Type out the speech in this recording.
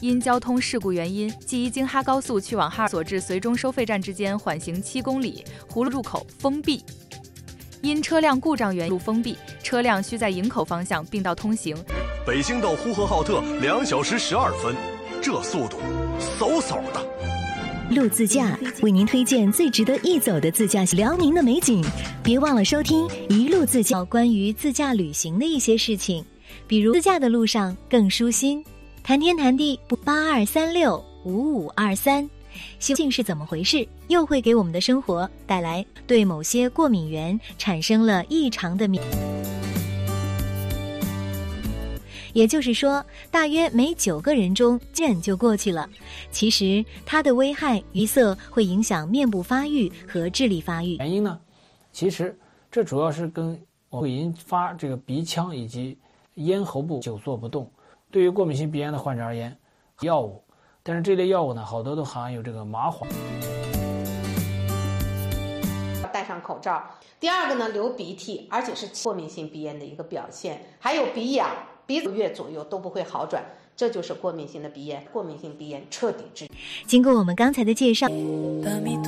因交通事故原因，记忆京哈高速去往哈尔所至绥中收费站之间缓行7公里，葫芦入口封闭。因车辆故障原因路封闭，车辆需在营口方向并道通行。 北京到呼和浩特2小时12分，这速度嗖嗖的。 路自驾为您推荐最值得一走的自驾辽宁的美景，别忘了收听一路自驾关于自驾旅行的一些事情，比如自驾的路上更舒心。谈天谈地82365523，究竟是怎么回事？又会给我们的生活带来对某些过敏源产生了异常的也就是说，大约每9个人中见就过去了。其实它的危害鱼色会影响面部发育和智力发育。 原因呢，其实这主要是跟会引发这个鼻腔以及咽喉部久坐不动。对于过敏性鼻炎的患者而言，药物，但是这类药物呢，好多都含有这个麻黄。 戴上口罩。第二个呢，流鼻涕，而且是过敏性鼻炎的一个表现，还有鼻痒。鼻子月左右都不会好转，这就是过敏性的鼻炎。过敏性鼻炎彻底治。 经过我们刚才的介绍，